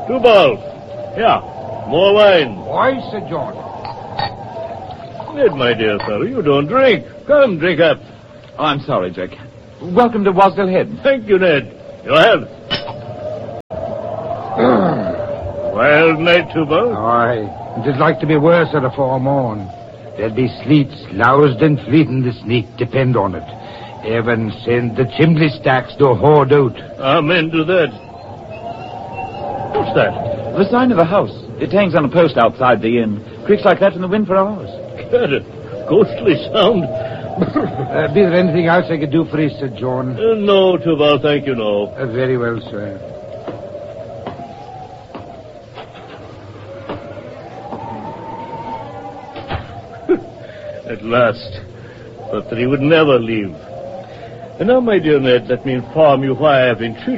Tubal. Here, more wine. Why, Sir John? Ned, my dear fellow, you don't drink. Come, drink up. Oh, I'm sorry, Jack. Welcome to Wasdale Head. Thank you, Ned. Your health. Wild night, Tubal. Aye, it is like to be worse at afore morn. There'll be sleets, loused and fleeting this night, depend on it. Heaven send the chimney stacks to hoard out. Amen to that. What's that? The sign of a house. It hangs on a post outside the inn. Creaks like that in the wind for hours. Got a ghostly sound. Be there anything else I could do for you, Sir John? No, Tubal, thank you, no. Very well, sir. At last. Thought that he would never leave. And now, my dear Ned, let me inform you why I have entreated